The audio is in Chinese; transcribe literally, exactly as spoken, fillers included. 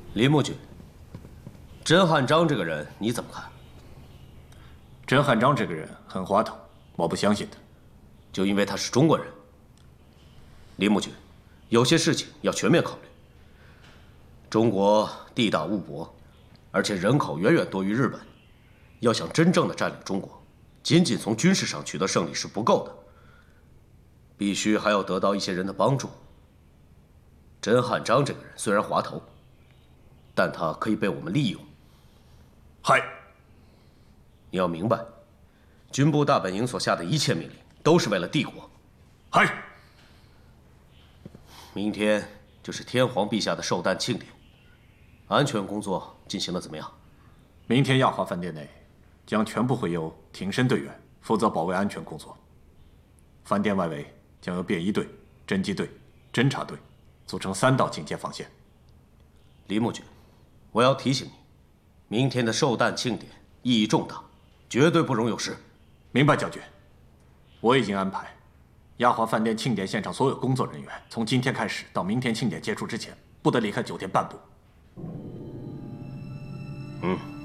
林木君，甄汉章这个人你怎么看？ 甄汉章这个人很滑头，我不相信他。 就因为他是中国人。林木君，有些事情要全面考虑。中国地大物博，而且人口远远多于日本，要想真正的占领中国，仅仅从军事上取得胜利是不够的，必须还要得到一些人的帮助。甄汉章这个人虽然滑头，但他可以被我们利用。 嗨， 你要明白，军部大本营所下的一切命令都是为了帝国。 嗨， 明天就是天皇陛下的寿诞庆典，安全工作进行得怎么样？ 明天亚华饭店内将全部会由挺身队员负责保卫安全工作。饭店外围将由便衣队、侦缉队、侦察队组成三道警戒防线。 林木君，我要提醒你，明天的寿诞庆典意义重大，绝对不容有失。 明白，将军。我已经安排亚华饭店庆典现场所有工作人员，从今天开始到明天庆典结束之前，不得离开酒店半步。 嗯。